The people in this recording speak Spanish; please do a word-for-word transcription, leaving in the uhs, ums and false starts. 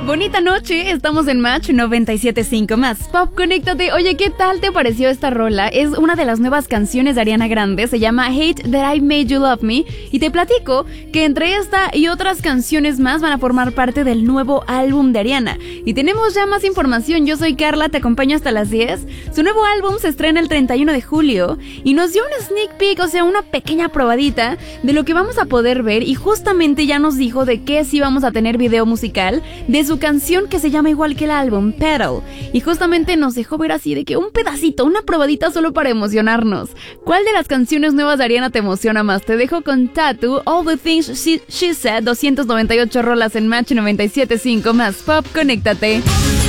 Bonita noche, estamos en Match noventa y siete punto cinco más Pop, conéctate. Oye, ¿qué tal te pareció esta rola? Es una de las nuevas canciones de Ariana Grande, se llama Hate That I Made You Love Me, y te platico que entre esta y otras canciones más van a formar parte del nuevo álbum de Ariana. Y tenemos ya más información. Yo soy Carla, te acompaño hasta las diez. Su nuevo álbum se estrena el treinta y uno de julio y nos dio un sneak peek, o sea, una pequeña probadita de lo que vamos a poder ver, y justamente ya nos dijo de que sí vamos a tener video musical de su canción que se llama igual que el álbum, Petal, y justamente nos dejó ver así de que un pedacito, una probadita solo para emocionarnos. ¿Cuál de las canciones nuevas de Ariana te emociona más? Te dejo con Tattoo, All the Things She, She Said, doscientas noventa y ocho rolas en Match noventa y siete punto cinco más Pop, conéctate.